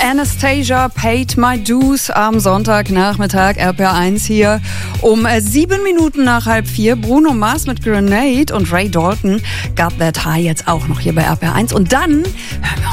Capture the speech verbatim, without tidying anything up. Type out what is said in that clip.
Anastasia Paid My Dues am Sonntagnachmittag, R P R eins hier. Um äh, sieben Minuten nach halb vier. Bruno Mars mit Grenade und Ray Dalton, Got That High, jetzt auch noch hier bei R P R eins. Und dann hören wir